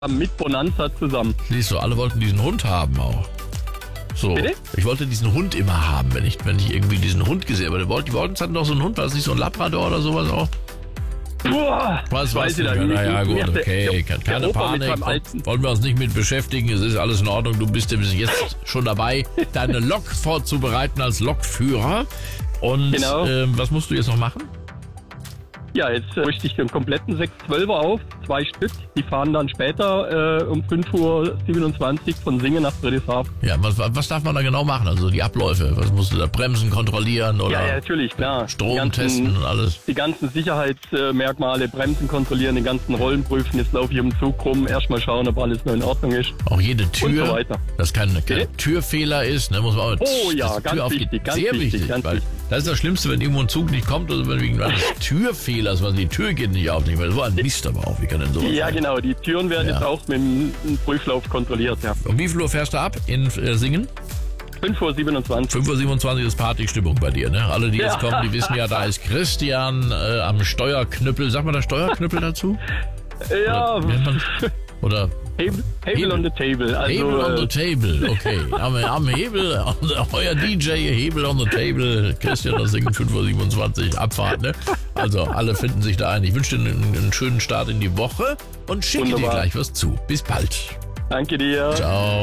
mit Bonanza zusammen. Siehst du, alle wollten diesen Hund haben auch. So, Bitte? ich wollte diesen Hund immer haben, wenn ich irgendwie diesen Hund gesehen habe. Die wollten hatten doch so einen Hund, war das nicht so ein Labrador oder sowas auch? Boah, Was weiß ich nicht? da nicht. Naja, gut, Mir hat okay, der keine Opa mit Panik. seinem Alten- Wollen wir uns nicht mit beschäftigen, es ist alles in Ordnung. Du bist jetzt schon dabei, deine Lok vorzubereiten als Lokführer. Und Genau. Was musst du jetzt noch machen? Ja, jetzt richte ich den kompletten 612er auf, 2 Stück. Die fahren dann später um 5:27 Uhr von Singen nach Friedrichshafen. Ja, was darf man da genau machen? Also die Abläufe, was musst du da bremsen, kontrollieren oder Ja, natürlich, klar. Strom testen und alles? Die ganzen Sicherheitsmerkmale, Bremsen kontrollieren, den ganzen Rollen prüfen. Jetzt laufe ich um den Zug rum, erstmal schauen, ob alles noch in Ordnung ist. Auch jede Und Tür, so weiter. dass kein Bitte? Türfehler ist, ne, muss man auch, Oh ja, dass die ganz Tür aufgeht. wichtig, ganz Sehr wichtig, wichtig, ganz weil wichtig. das ist das Schlimmste, wenn irgendwo ein Zug nicht kommt oder wenn wegen eines Türfehlers, was die Tür geht nicht auf, weil so ein Mist aber auch, wie kann denn sowas Ja, sein? genau. Die Türen werden Ja. jetzt auch mit dem Prüflauf kontrolliert, ja. Um wie viel Uhr fährst du ab in Singen? 5:27 Uhr. 5:27 Uhr ist Partystimmung bei dir, ne? Alle, die jetzt Ja. kommen, die wissen ja, da ist Christian am Steuerknüppel. Sag mal der Steuerknüppel dazu? Ja, Oder, nennt man- oder Hebel on the table. Also, Hebel on the table, okay. Am Hebel, euer DJ, Hebel on the table, Christian das Singen 5:27 Uhr, Abfahrt, ne? Also alle finden sich da ein. Ich wünsche dir einen schönen Start in die Woche und schicke dir Wunderbar. gleich was zu. Bis bald. Danke dir. Ciao.